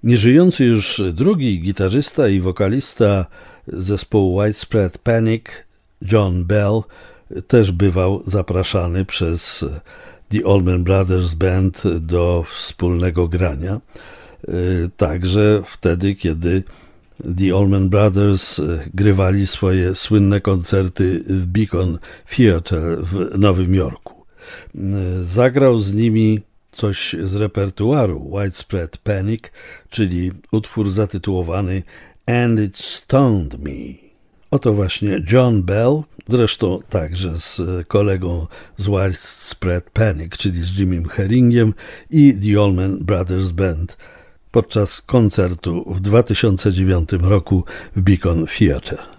Nieżyjący już drugi gitarzysta i wokalista zespołu Widespread Panic, John Bell, też bywał zapraszany przez The Allman Brothers Band do wspólnego grania. Także wtedy, kiedy The Allman Brothers grywali swoje słynne koncerty w Beacon Theatre w Nowym Jorku. Zagrał z nimi coś z repertuaru Widespread Panic, czyli utwór zatytułowany And It Stoned Me. Oto właśnie John Bell, zresztą także z kolegą z Widespread Panic, czyli z Jimem Herringiem i The Allman Brothers Band podczas koncertu w 2009 roku w Beacon Theatre.